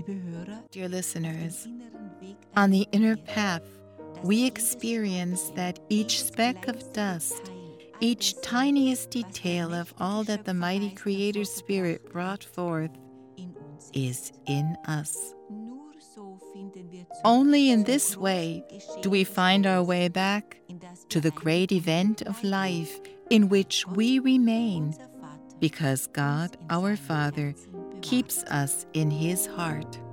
Dear listeners, on the inner path, we experience that each speck of dust, each tiniest detail of all that the mighty Creator Spirit brought forth, is in us. Only in this way do we find our way back to the great event of life in which we remain, because God, our Father, keeps us in His heart.